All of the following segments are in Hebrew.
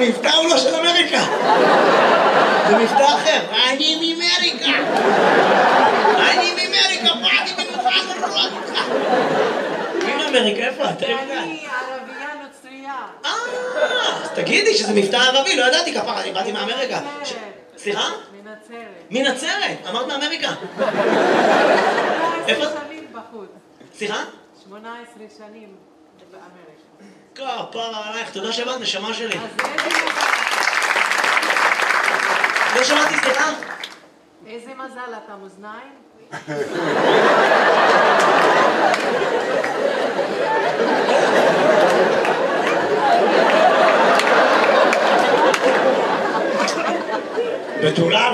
המבטא הוא לא של אמריקה. זה מבטא אחר. אני מאמריקה. אני מאמריקה, באתי במיוחד מאמריקה. מי מאמריקה? איפה את? אני ערבייה נוצרייה. אז תגידי שזה מבטא ערבי, לא ידעתי כפרה, אני באתי מאמריקה. סליחה? מנצרת. מנצרת? אמרת מאמריקה. 18 שנים בחוץ. סליחה? 18 שנים באמריקה. כפרה עלייך, תודה שבאת, נשמה שלי. אז איזה מזל. לא שמעתי, סליחה? איזה מזל, אתה מאזניים? בתולה.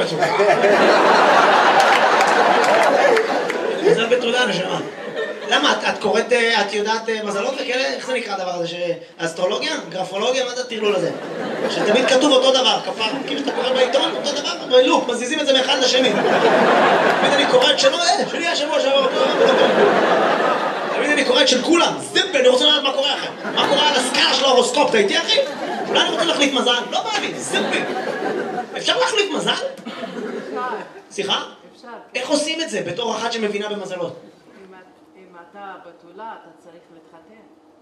מזל בתולה, נשמה. למה? את קוראת, את יודעת מזלות וכאלה? איך זה נקרא הדבר הזה? אסטרולוגיה? גרפולוגיה? מה זה הטרלול הזה? שתמיד כתוב אותו דבר, כפר. כאילו שאתה קורא בעיתון, אותו דבר, בלוק, מזיזים את זה מאחד לשני. תמיד אני קורא את שלו, שלי השבוע שעבר אותו. תמיד אני קורא את של כולם. זיפל, אני רוצה לדעת מה קורה לכם. מה קורה על הסקאלה של ההורוסקופ, אתה איתי אחי? אולי אני רוצה להחליף מזל? לא בא לי, זיפל. אפשר להחליף מזל? סליחה? אפשר. איך עושים את זה בתור אחת שמבינה במזלות? אם אתה בתולה, אתה צריך להתחתן.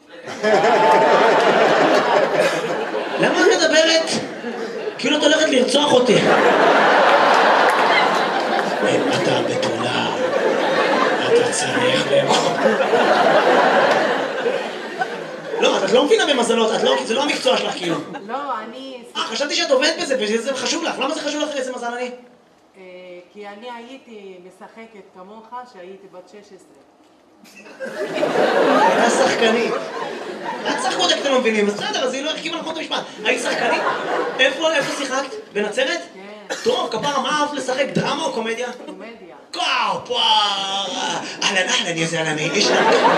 למה את מדברת? כאילו את הולכת לרצוח אותי. אם אתה בתולה, אתה צריך לאכול. לא, את לא מבינה במזלות, זה לא המקצוע שלך כאילו. לא, אני... חשבתי שאת עובדת בזה וזה חשוב לך. למה זה חשוב לך איזה מזל אני? כי אני הייתי משחקת כמוך שהייתי בת 16. הייתה שחקנית. את שחקות אתם לא מבינים, אז בסדר, אז היא לא החכימה נכון את המשפט. היית שחקנית? איפה שיחקת? בנצרת? כן. טוב, כפרה, מה אהבת לשחק? דרמה או קומדיה? קומדיה. כפרה! אהלן, יא זלמה, איש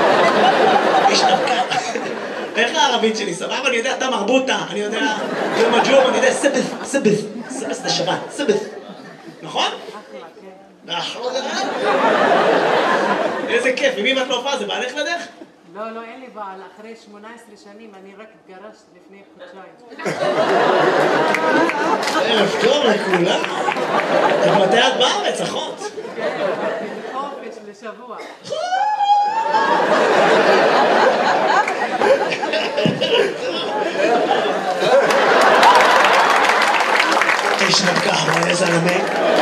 נבקה. איך הערבית שלי? סבבה? אני יודע, אתה מרבוטה, אני יודע, יום הג'ום, אני יודע, סבס זה שבת, סבס. נכון? אחלה, כן. איזה כיף, ומי בת להופעה? זה בעלך לדרך? לא, אין לי בעל. אחרי 18 שנים אני רק התגרשת לפני חודשיים. ערב טוב לכולם. את מתי את בארץ, אחות? כן, חופש לשבוע. איש נבקה, מה איזה זלמה?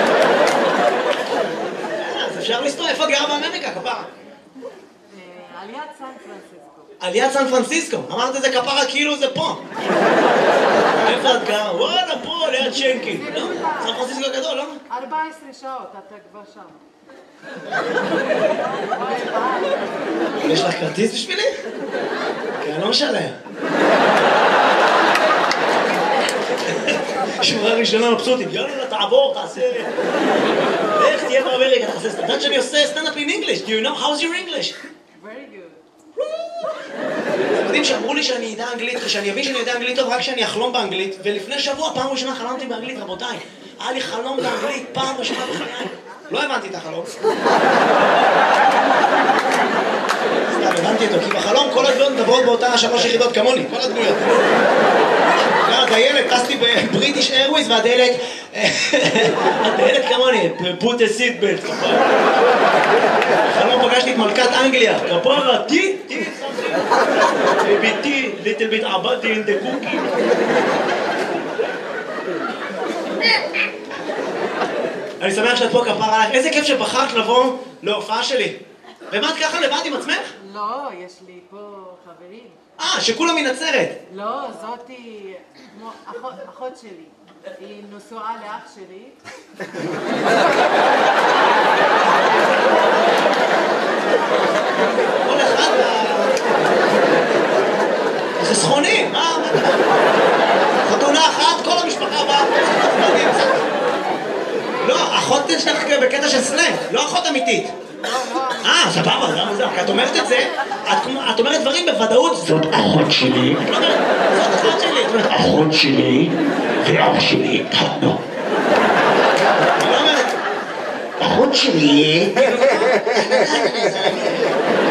אז אפשר לסתור, איפה את גרה באמריקה, כפרה? על יד סן פרנסיסקו. על יד סן פרנסיסקו, אמרת את זה כפרה כאילו זה פה. איפה את גרה? וואלה, פה, ליד שנקי. לא? סן פרנסיסקו גדול, לא? 14 שעות, אתה כבר שם. יש לך כרטיס בשבילי? כי אני לא משלם. שורה ראשונה מבסוטית, יאללה, תעבור, תעשה... איך תהיה באמריקה, תעשה... אתה יודעת שאני עושה סטנדאפ in English? Do you know? How's your English? Very good. אתם יודעים שאמרו לי שאני יודע אנגלית, ושאני אבין שאני יודע אנגלית טוב רק כשאני אחלום באנגלית, ולפני שבוע, פעם ראשונה חלמתי באנגלית, רבותיי. היה לי חלום באנגלית, פעם ראשונה בחיי. לא הבנתי את החלום. סתם, הבנתי אותו, כי בחלום כל הדמויות מדברות באותה 3 יחידות כמוני, כל הדמויות. הדיילת, טסתי בבריטיש איירווייז והדיילת כמוני, put a seat belt, כפרה. בחלום פגשתי את מלכת אנגליה, כפרה, תי, ביתי, little bit עבדתי in the cookie. אני שמח שאת פה כפרה עליך, איזה כיף שבחרת לבוא להופעה שלי. ומה את ככה לבד עם עצמך? לא, יש לי פה חברים. שכולם מנצרת. לא, זאתי כמו אחות שלי. היא נשואה לאח שלי. כל אחד חסכונים, מה? חתונה אחת, כל המשפחה באה. לא, אחות שלך בקטע של סלנג, לא אחות אמיתית. סבבה, למה זה? את אומרת את זה, את אומרת דברים בוודאות. זאת אחות שלי. את לא אומרת, זאת אחות שלי. את אומרת, אחות שלי ואח שלי התחתנו. את לא אומרת, אחות שלי.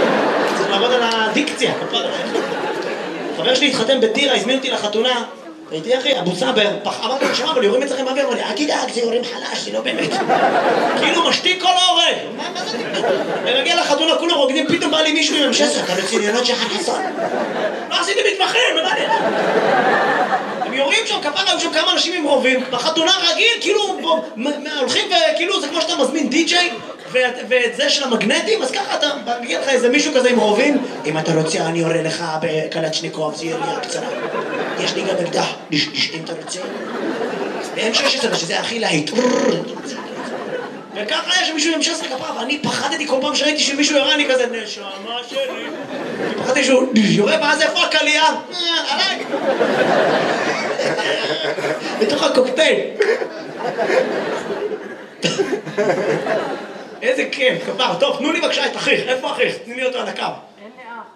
צריך לעבוד על הדיקציה. חבר שלי התחתן בטירה, הזמין אותי לחתונה. הייתי אחי, אבו סבר, אמרתי לו, שמע, אבל יורים אצלכם באוויר, אמר לי, אל תדאג, זה יורים חלש, זה לא באמת. כאילו משתיק כל ההורג. מה זה טיפול? אני מגיע לחתונה, כולם רוקדים, פתאום בא לי מישהו עם M16, אתה רציניות שחר חסון. לא עשיתי מתמחים, מה לי? הם יורים שם, כפרה, היו שם כמה אנשים עם רובים, בחתונה רגיל, כאילו, הולכים וכאילו, זה כמו שאתה מזמין די-ג'יי, ואת זה של המגנטים, אז ככה אתה מגיע לך איזה מישהו כזה עם רובים, אם אתה רוצה אני יורה לך בקלצ'ניקוב, זה ירייה קצרה. יש לי גם אקדח, אם אתה רוצה. ב-M16, שזה הכי להיט. וככה היה שמישהו עם M16 כפרה, ואני פחדתי כל פעם שראיתי שמישהו יורה, אני כזה, נשמה שלי. פחדתי שהוא יורה, ואז איפה הקלייה? עליי. בתוך הקוקטייל. איזה כיף, כפר. טוב, תנו לי בבקשה את אחיך. איפה אחיך? תני לי אותו על הקו. אין לי אח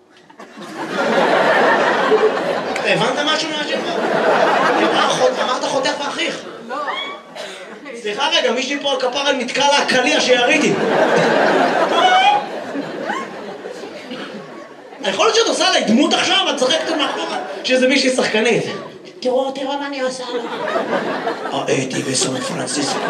פה. הבנת משהו מהשם? אמרת חותך ואחיך. לא. סליחה רגע, מישהי פה על כפר נתקע לה הקליע שיריתי. יכול להיות שאת עושה עליי דמות עכשיו, את צחקת מאחורה שזה מישהי שחקנית. תראו מה אני עושה לה. הייתי בסן פרנסיסקו.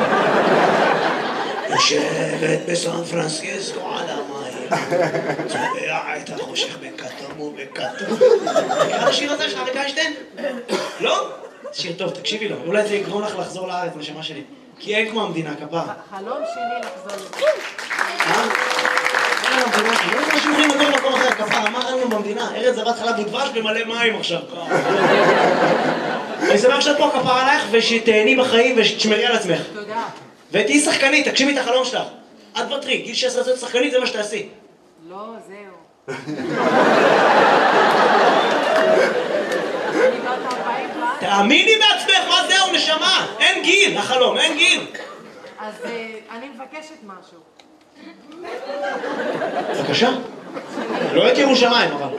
יושבת בסן פרנסיסקו על המים. צובע את החושך בכתום ובכתום. נקרא לשיר הזה של אריק איינשטיין? לא? שיר טוב, תקשיבי לו. אולי זה יגרום לך לחזור לארץ, נשמה שלי. כי אין כמו המדינה, כפר. חלום שלי לחזור לזה. אין לנו במדינה, לא יודע שאתם יכולים לגור במקום אחר, כפר, אמר לנו במדינה, ארץ זבת חלב ודבש במלא מים עכשיו. אני שמח שאת פה כפר עלייך ושתהני בחיים ושתשמרי על עצמך. תודה. ותהיי שחקנית, תקשיבי את החלום שלך. את ותרי, גיל 16 זאת שחקנית, זה מה שתעשי. לא, זהו. אני בת 40 כבר. תאמיני בעצמך, מה זהו, נשמה? אין גיל, החלום, אין גיל. אז אני מבקשת משהו. בבקשה. לא את ירושלים, אבל.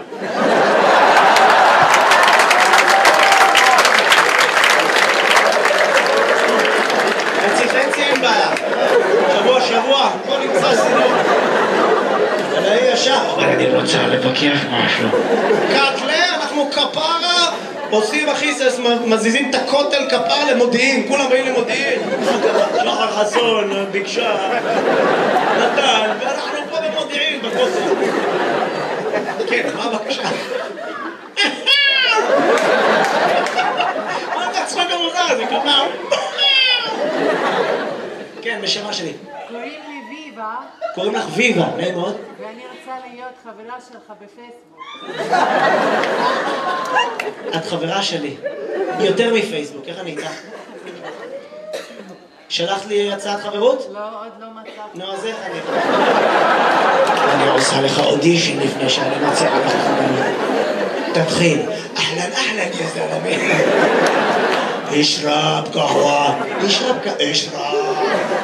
חצי אין בעיה. שבוע, בוא נמצא סידור. אבל היה ישר. אני רוצה לבקר משהו. קאטלה, אנחנו כפרה, עושים אחיסס, מזיזים את הכותל כפר למודיעין, כולם באים למודיעין. שחר חסון, ביקשה, נתן, ואנחנו פה במודיעין, בכותל. כן, מה הבקשה? מה אתה צחק המוזר הזה, כפר? כן, בשמה שלי. קוראים לי ויבה. קוראים לך ויבה, נעים מאוד. ואני רוצה להיות חברה שלך בפייסבוק. את חברה שלי. יותר מפייסבוק, איך אני איתך? שלחת לי הצעת חברות? לא, עוד לא מצאתי. נו, אז איך אני... אני עושה לך אודישן לפני שאני מציעה לך חברות. תתחיל. אהלן, יא זלמי. אשרב קהווה. אשרב.